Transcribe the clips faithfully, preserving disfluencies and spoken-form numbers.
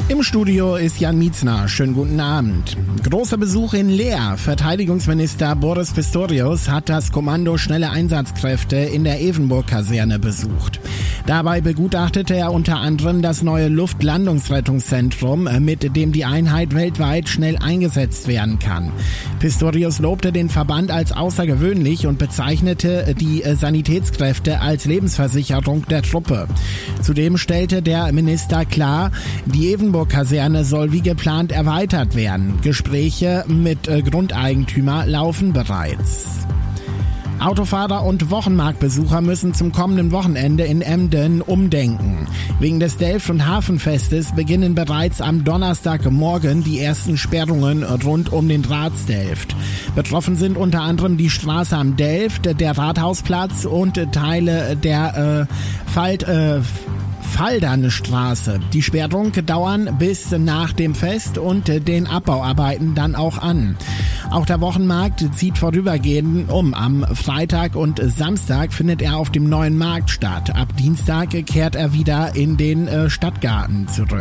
Im Studio ist Jan Mietzner. Schönen guten Abend. Großer Besuch in Leer. Verteidigungsminister Boris Pistorius hat das Kommando Schnelle Einsatzkräfte in der Evenburg-Kaserne besucht. Dabei begutachtete er unter anderem das neue Luftlandungsrettungszentrum, mit dem die Einheit weltweit schnell eingesetzt werden kann. Pistorius lobte den Verband als außergewöhnlich und bezeichnete die Sanitätskräfte als Lebensversicherung der Truppe. Zudem stellte der Minister klar, die Evenburg-Kaserne soll wie geplant erweitert werden. Gespräche mit Grundeigentümer laufen bereits. Autofahrer und Wochenmarktbesucher müssen zum kommenden Wochenende in Emden umdenken. Wegen des Delft- und Hafenfestes beginnen bereits am Donnerstagmorgen die ersten Sperrungen rund um den Ratsdelft. Betroffen sind unter anderem die Straße am Delft, der Rathausplatz und Teile der äh, Falt... Äh, Faldernstraße. Die Sperrungen dauern bis nach dem Fest und den Abbauarbeiten dann auch an. Auch der Wochenmarkt zieht vorübergehend um. Am Freitag und Samstag findet er auf dem neuen Markt statt. Ab Dienstag kehrt er wieder in den Stadtgarten zurück.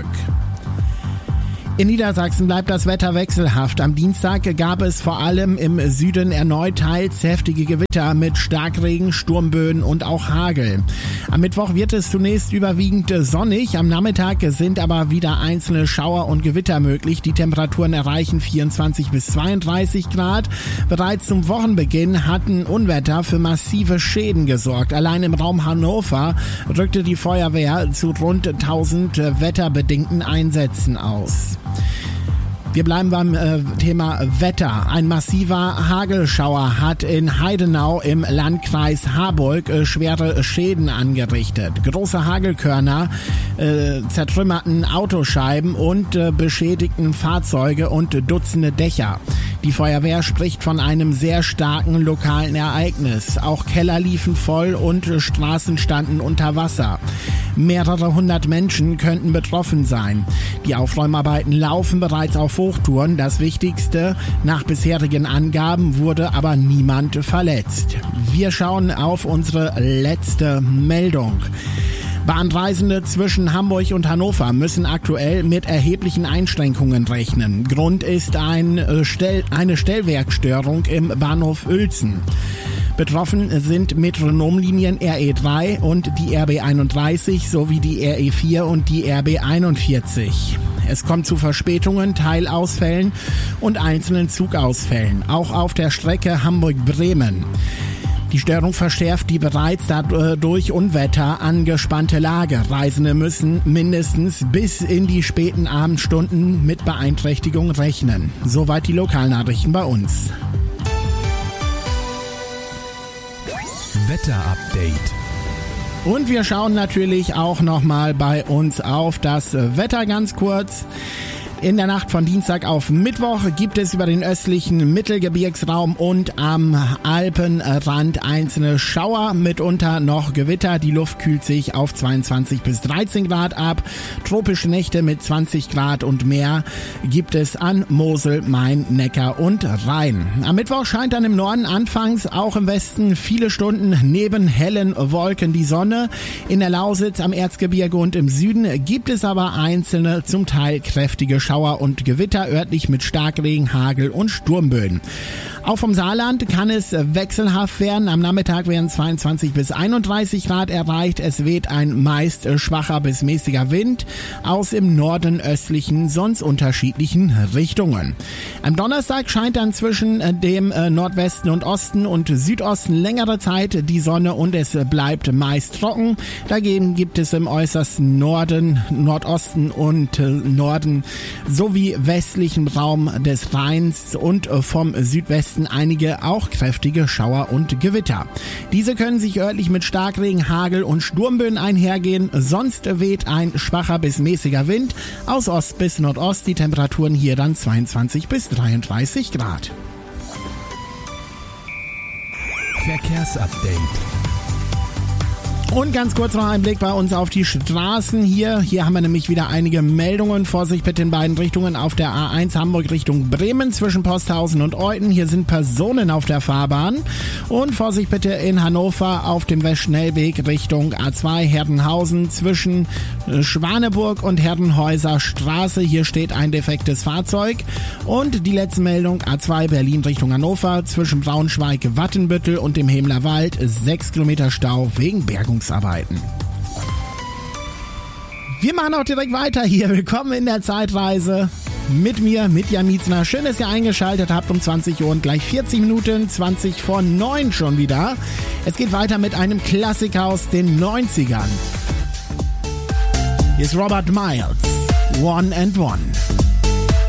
In Niedersachsen bleibt das Wetter wechselhaft. Am Dienstag gab es vor allem im Süden erneut teils heftige Gewitter mit Starkregen, Sturmböen und auch Hagel. Am Mittwoch wird es zunächst überwiegend sonnig. Am Nachmittag sind aber wieder einzelne Schauer und Gewitter möglich. Die Temperaturen erreichen vierundzwanzig bis zweiunddreißig Grad. Bereits zum Wochenbeginn hatten Unwetter für massive Schäden gesorgt. Allein im Raum Hannover rückte die Feuerwehr zu rund tausend wetterbedingten Einsätzen aus. Wir bleiben beim äh, Thema Wetter. Ein massiver Hagelschauer hat in Heidenau im Landkreis Harburg äh, schwere Schäden angerichtet. Große Hagelkörner äh, zertrümmerten Autoscheiben und äh, beschädigten Fahrzeuge und Dutzende Dächer. Die Feuerwehr spricht von einem sehr starken lokalen Ereignis. Auch Keller liefen voll und äh, Straßen standen unter Wasser. Mehrere hundert Menschen könnten betroffen sein. Die Aufräumarbeiten laufen bereits auf Hochtouren. Das Wichtigste, nach bisherigen Angaben wurde aber niemand verletzt. Wir schauen auf unsere letzte Meldung. Bahnreisende zwischen Hamburg und Hannover müssen aktuell mit erheblichen Einschränkungen rechnen. Grund ist ein Stell- eine Stellwerkstörung im Bahnhof Uelzen. Betroffen sind Metronomlinien R E drei und die R B einunddreißig sowie die R E vier und die R B einundvierzig. Es kommt zu Verspätungen, Teilausfällen und einzelnen Zugausfällen, auch auf der Strecke Hamburg-Bremen. Die Störung verschärft die bereits dadurch Unwetter angespannte Lage. Reisende müssen mindestens bis in die späten Abendstunden mit Beeinträchtigung rechnen. Soweit die Lokalnachrichten bei uns. Wetterupdate. Und wir schauen natürlich auch nochmal bei uns auf das Wetter ganz kurz. In der Nacht von Dienstag auf Mittwoch gibt es über den östlichen Mittelgebirgsraum und am Alpenrand einzelne Schauer, mitunter noch Gewitter. Die Luft kühlt sich auf zweiundzwanzig bis dreizehn Grad ab. Tropische Nächte mit zwanzig Grad und mehr gibt es an Mosel, Main, Neckar und Rhein. Am Mittwoch scheint dann im Norden anfangs, auch im Westen, viele Stunden neben hellen Wolken die Sonne. In der Lausitz, am Erzgebirge und im Süden gibt es aber einzelne, zum Teil kräftige Schauer und Gewitter, örtlich mit Starkregen, Hagel und Sturmböen. Auch vom Saarland kann es wechselhaft werden. Am Nachmittag werden zweiundzwanzig bis einunddreißig Grad erreicht. Es weht ein meist schwacher bis mäßiger Wind aus im Norden östlichen, sonst unterschiedlichen Richtungen. Am Donnerstag scheint dann zwischen dem Nordwesten und Osten und Südosten längere Zeit die Sonne und es bleibt meist trocken. Dagegen gibt es im äußersten Norden, Nordosten und Norden sowie westlichen Raum des Rheins und vom Südwesten einige auch kräftige Schauer und Gewitter. Diese können sich örtlich mit Starkregen, Hagel und Sturmböen einhergehen. Sonst weht ein schwacher bis mäßiger Wind aus Ost bis Nordost. Die Temperaturen hier dann zweiundzwanzig bis dreiunddreißig Grad. Verkehrsupdate. Und ganz kurz noch ein Blick bei uns auf die Straßen hier. Hier haben wir nämlich wieder einige Meldungen. Vorsicht bitte in beiden Richtungen auf der A eins Hamburg Richtung Bremen zwischen Posthausen und Euten. Hier sind Personen auf der Fahrbahn. Und Vorsicht bitte in Hannover auf dem Westschnellweg Richtung A zwei Herrenhausen zwischen Schwaneburg und Herrenhäuser Straße. Hier steht ein defektes Fahrzeug. Und die letzte Meldung A zwei Berlin Richtung Hannover zwischen Braunschweig-Wattenbüttel und dem Hemler Wald. Sechs Kilometer Stau wegen Bergungsarbeiten. Wir machen auch direkt weiter hier. Willkommen in der Zeitreise mit mir, mit Jan Mietzner. Schön, dass ihr eingeschaltet habt um zwanzig Uhr und gleich vierzig Minuten, zwanzig vor neun schon wieder. Es geht weiter mit einem Klassiker aus den neunzigern. Hier ist Robert Miles, One and One.